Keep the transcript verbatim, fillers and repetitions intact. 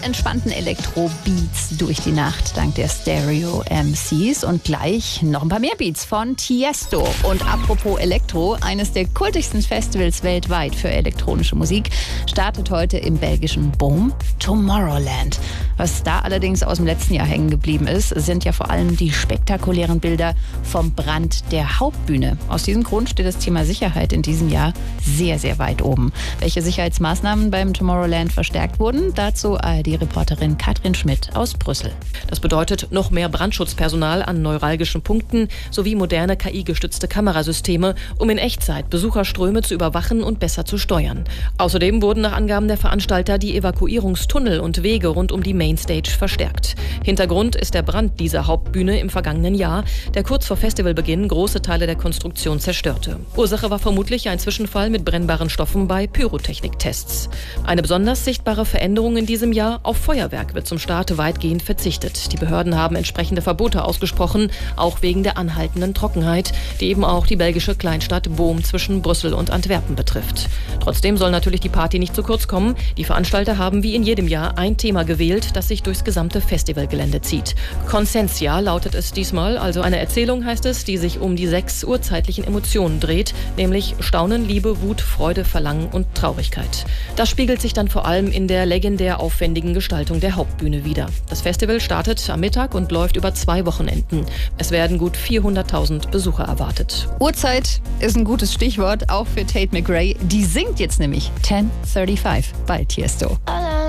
mit entspannten Elektro-Beats durch die Nacht dank der Stereo-M Cs und gleich noch ein paar mehr Beats von Tiesto. Und apropos Elektro, eines der kultigsten Festivals weltweit für elektronische Musik startet heute im belgischen Boom, Tomorrowland. Was da allerdings aus dem letzten Jahr hängen geblieben ist, sind ja vor allem die spektakulären Bilder vom Brand der Hauptbühne. Aus diesem Grund steht das Thema Sicherheit in diesem Jahr sehr, sehr weit oben. Welche Sicherheitsmaßnahmen beim Tomorrowland verstärkt wurden, dazu A R D-Reporterin Katrin Schmidt aus Brüssel. Das bedeutet noch mehr Brandschutzpersonal an neuralgischen Punkten sowie moderne K I-gestützte Kamerasysteme, um in Echtzeit Besucherströme zu überwachen und besser zu steuern. Außerdem wurden nach Angaben der Veranstalter die Evakuierungstunnel und Wege rund um die Mainstage verstärkt. Hintergrund ist der Brand dieser Hauptbühne im vergangenen Jahr, der kurz vor Festivalbeginn große Teile der Konstruktion zerstörte. Ursache war vermutlich ein Zwischenfall mit brennbaren Stoffen bei Pyrotechniktests. Eine besonders sichtbare Veränderung in diesem Jahr: auf Feuerwerk wird zum Start weitgehend verzichtet. Die Behörden haben entsprechende Verbote ausgesprochen, auch wegen der anhaltenden Trockenheit, die eben auch die belgische Kleinstadt Boom zwischen Brüssel und Antwerpen betrifft. Trotzdem soll natürlich die Party nicht zu kurz kommen. Die Veranstalter haben wie in jedem Jahr ein Thema gewählt, das sich durchs gesamte Festivalgelände zieht. Consentia lautet es diesmal, also eine Erzählung heißt es, die sich um die sechs urzeitlichen Emotionen dreht, nämlich Staunen, Liebe, Wut, Freude, Verlangen und Traurigkeit. Das spiegelt sich dann vor allem in der legendär aufwendigen Gestaltung der Hauptbühne wider. Das Festival startet am Mittag und läuft über zwei Wochenenden. Es werden gut vierhunderttausend Besucher erwartet. Uhrzeit ist ein gutes Stichwort, auch für Tate McRae. Die singt jetzt nämlich ten thirty-five bei Tiesto.